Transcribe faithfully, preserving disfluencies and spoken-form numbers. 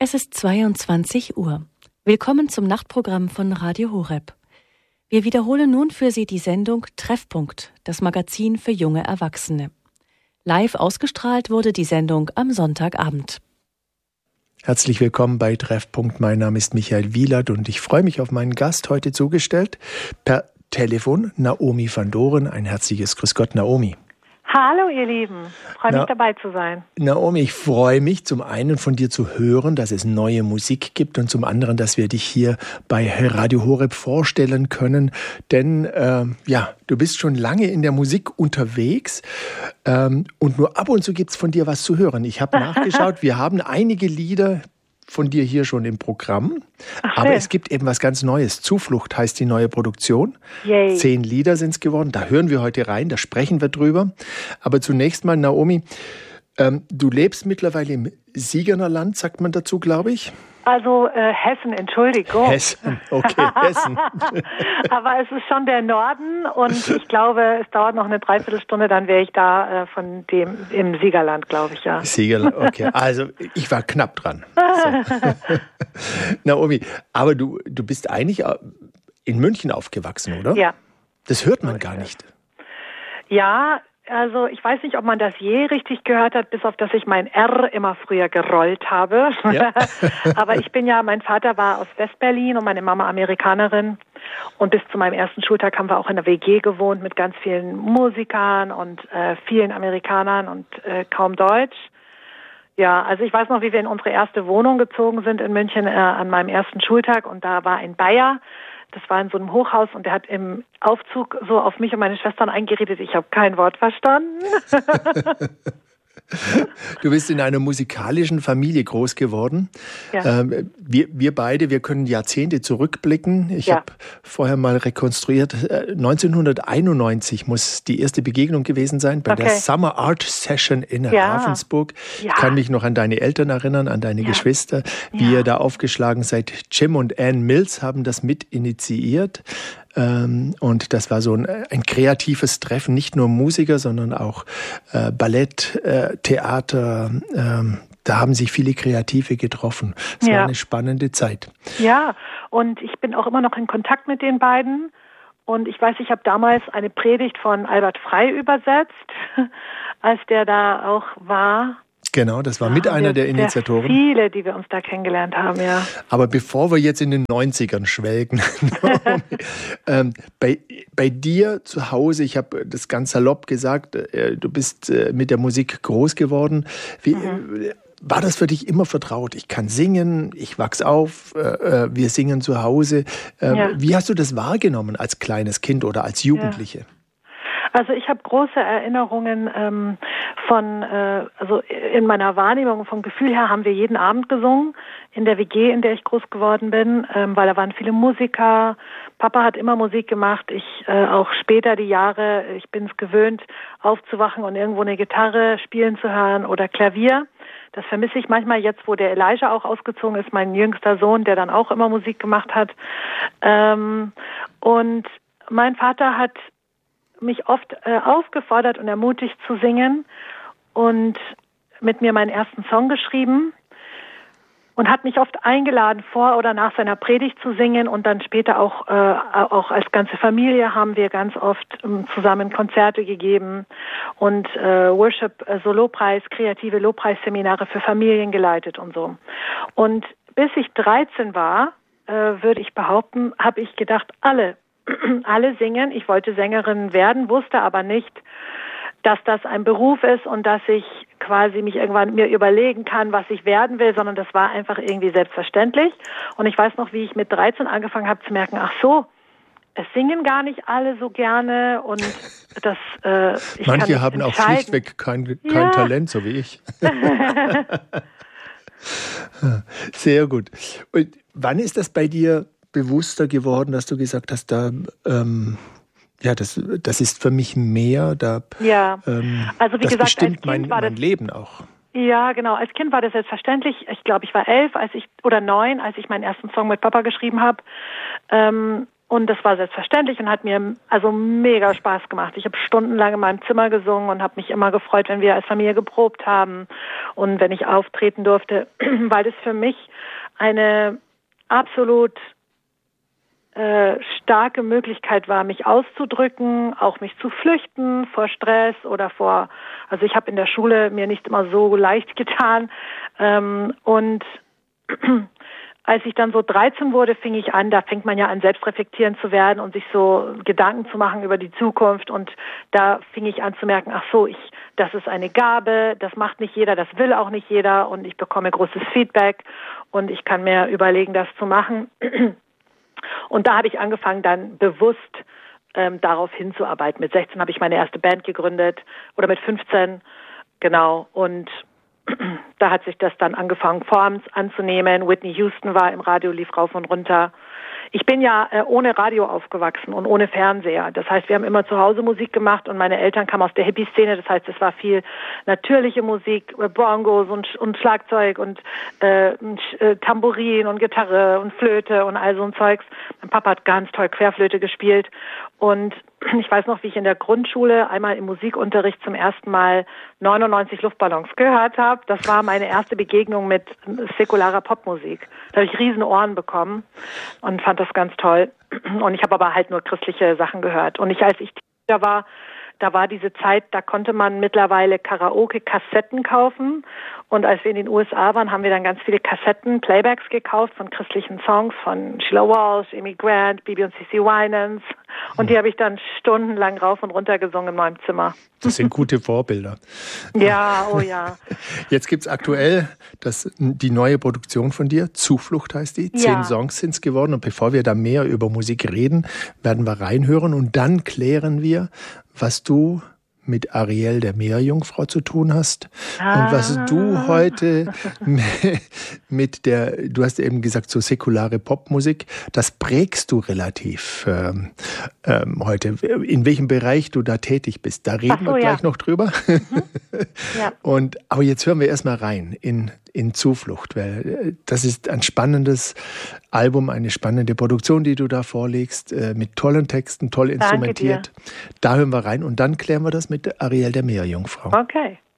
Es ist zweiundzwanzig Uhr. Willkommen zum Nachtprogramm von Radio Horeb. Wir wiederholen nun für Sie die Sendung Treffpunkt, das Magazin für junge Erwachsene. Live ausgestrahlt wurde die Sendung am Sonntagabend. Herzlich willkommen bei Treffpunkt. Mein Name ist Michael Wielert und ich freue mich auf meinen Gast heute zugestellt. Per Telefon Naomi van Doren. Ein herzliches Grüß Gott, Naomi. Hallo ihr Lieben, freue mich dabei zu sein. Naomi, ich freue mich zum einen von dir zu hören, dass es neue Musik gibt und zum anderen, dass wir dich hier bei Radio Horeb vorstellen können. Denn äh, ja, du bist schon lange in der Musik unterwegs ähm, und nur ab und zu gibt es von dir was zu hören. Ich habe nachgeschaut, wir haben einige Lieder von dir hier schon im Programm. Ach, aber es gibt eben was ganz Neues. Zuflucht heißt die neue Produktion. Yay. Zehn Lieder sind es geworden. Da hören wir heute rein, da sprechen wir drüber. Aber zunächst mal, Naomi, ähm, du lebst mittlerweile im Siegernerland, sagt man dazu, glaube ich. Also äh, Hessen, Entschuldigung. Hessen, okay, Hessen. Aber es ist schon der Norden und ich glaube, es dauert noch eine Dreiviertelstunde, dann wäre ich da äh, von dem im Siegerland, glaube ich, ja. Siegerland, okay. Also ich war knapp dran. So. Naomi, aber du, du bist eigentlich in München aufgewachsen, oder? Ja. Das hört man gar nicht. Ja, also ich weiß nicht, ob man das je richtig gehört hat, bis auf dass ich mein R immer früher gerollt habe. Ja. Aber ich bin ja, mein Vater war aus Westberlin und meine Mama Amerikanerin. Und bis zu meinem ersten Schultag haben wir auch in der W G gewohnt mit ganz vielen Musikern und äh, vielen Amerikanern und äh, kaum Deutsch. Ja, also ich weiß noch, wie wir in unsere erste Wohnung gezogen sind in München äh, an meinem ersten Schultag und da war ein Bayer. Das war in so einem Hochhaus und der hat im Aufzug so auf mich und meine Schwestern eingeredet. Ich habe kein Wort verstanden. Du bist in einer musikalischen Familie groß geworden. Ja. Ähm, wir, wir beide, wir können Jahrzehnte zurückblicken. Ich ja. habe vorher mal rekonstruiert, neunzehnhunderteinundneunzig muss die erste Begegnung gewesen sein bei okay. der Summer Art Session in ja. Ravensburg. Ja. Ich kann mich noch an deine Eltern erinnern, an deine ja. Geschwister, wie ja. ihr da aufgeschlagen seid. Jim und Ann Mills haben das mit initiiert. Ähm, und das war so ein, ein kreatives Treffen, nicht nur Musiker, sondern auch äh, Ballett, äh, Theater. Ähm, da haben sich viele Kreative getroffen. Es ja. war eine spannende Zeit. Ja, und ich bin auch immer noch in Kontakt mit den beiden. Und ich weiß, ich habe damals eine Predigt von Albert Frey übersetzt, als der da auch war. Genau, das war mit ja, einer der Initiatoren. Viele, die wir uns da kennengelernt haben, ja. Aber bevor wir jetzt in den neunzigern schwelgen, ähm, bei, bei dir zu Hause, ich habe das ganz salopp gesagt, äh, du bist äh, mit der Musik groß geworden. Wie, mhm. äh, war das für dich immer vertraut? Ich kann singen, ich wachs auf, äh, wir singen zu Hause. Äh, ja. Wie hast du das wahrgenommen als kleines Kind oder als Jugendliche? Ja. Also ich habe große Erinnerungen ähm, von, äh, also in meiner Wahrnehmung, vom Gefühl her haben wir jeden Abend gesungen in der W G, in der ich groß geworden bin, ähm, weil da waren viele Musiker. Papa hat immer Musik gemacht. Ich äh, auch später die Jahre, ich bin es gewöhnt, aufzuwachen und irgendwo eine Gitarre spielen zu hören oder Klavier. Das vermisse ich manchmal jetzt, wo der Elijah auch ausgezogen ist, mein jüngster Sohn, der dann auch immer Musik gemacht hat. Ähm, und mein Vater hat mich oft äh, aufgefordert und ermutigt zu singen und mit mir meinen ersten Song geschrieben und hat mich oft eingeladen, vor oder nach seiner Predigt zu singen und dann später auch äh, auch als ganze Familie haben wir ganz oft ähm, zusammen Konzerte gegeben und äh, Worship, äh, so Lobpreis, kreative Lobpreisseminare für Familien geleitet und so. Und bis ich dreizehn war, äh, würde ich behaupten, habe ich gedacht, alle alle singen. Ich wollte Sängerin werden, wusste aber nicht, dass das ein Beruf ist und dass ich quasi mich irgendwann mir überlegen kann, was ich werden will, sondern das war einfach irgendwie selbstverständlich. Und ich weiß noch, wie ich mit dreizehn angefangen habe zu merken, ach so, es singen gar nicht alle so gerne und das äh, ich Manche kann haben auch schlichtweg kein, kein ja. Talent, so wie ich. Sehr gut. Und wann ist das bei dir bewusster geworden, dass du gesagt hast, da ähm, ja, das, das ist für mich mehr, da ja. ähm, also wie das gesagt, bestimmt als Kind mein, war das, mein Leben auch. Ja, genau. Als Kind war das selbstverständlich. Ich glaube, ich war elf, als ich oder neun, als ich meinen ersten Song mit Papa geschrieben habe. Ähm, Und das war selbstverständlich und hat mir also mega Spaß gemacht. Ich habe stundenlang in meinem Zimmer gesungen und habe mich immer gefreut, wenn wir als Familie geprobt haben und wenn ich auftreten durfte, weil das für mich eine absolut äh, starke Möglichkeit war, mich auszudrücken, auch mich zu flüchten vor Stress oder vor, also ich habe in der Schule mir nicht immer so leicht getan ähm, und als ich dann so dreizehn wurde, fing ich an, da fängt man ja an, selbstreflektierend zu werden und sich so Gedanken zu machen über die Zukunft. Und da fing ich an zu merken, ach so, ich, das ist eine Gabe, das macht nicht jeder, das will auch nicht jeder und ich bekomme großes Feedback und ich kann mir überlegen, das zu machen. Und da habe ich angefangen, dann bewusst ähm, darauf hinzuarbeiten. Mit sechzehn habe ich meine erste Band gegründet oder mit fünfzehn, genau, und da hat sich das dann angefangen, Forms anzunehmen. Whitney Houston war im Radio, lief rauf und runter. Ich bin ja äh, ohne Radio aufgewachsen und ohne Fernseher. Das heißt, wir haben immer zu Hause Musik gemacht und meine Eltern kamen aus der Hippie-Szene. Das heißt, es war viel natürliche Musik, Bongos und, und Schlagzeug und äh, äh, Tambourin und Gitarre und Flöte und all so ein Zeugs. Mein Papa hat ganz toll Querflöte gespielt und ich weiß noch, wie ich in der Grundschule einmal im Musikunterricht zum ersten Mal neunundneunzig Luftballons gehört habe. Das war meine erste Begegnung mit säkularer Popmusik. Da habe ich riesen Ohren bekommen und fand das ganz toll. Und ich habe aber halt nur christliche Sachen gehört. Und ich, als ich da war, da war diese Zeit, da konnte man mittlerweile Karaoke-Kassetten kaufen. Und als wir in den U S A waren, haben wir dann ganz viele Kassetten, Playbacks gekauft von christlichen Songs von Sheila Walsh, Amy Grant, Bibi und Cici Winans. Und die habe ich dann stundenlang rauf und runter gesungen in meinem Zimmer. Das sind gute Vorbilder. Ja, oh ja. Jetzt gibt's aktuell das, die neue Produktion von dir, Zuflucht heißt die. Zehn ja. Songs sind's geworden. Und bevor wir da mehr über Musik reden, werden wir reinhören und dann klären wir, was du mit Ariel der Meerjungfrau zu tun hast ah. und was du heute mit der, du hast eben gesagt, so säkulare Popmusik, das prägst du relativ ähm, ähm, heute. In welchem Bereich du da tätig bist, da reden so, wir gleich ja. noch drüber. Mhm. Ja. Und, aber jetzt hören wir erstmal rein in, in Zuflucht, weil das ist ein spannendes Album, eine spannende Produktion, die du da vorlegst, äh, mit tollen Texten, toll instrumentiert. Da hören wir rein und dann klären wir das mit Ariel der Meerjungfrau. Okay.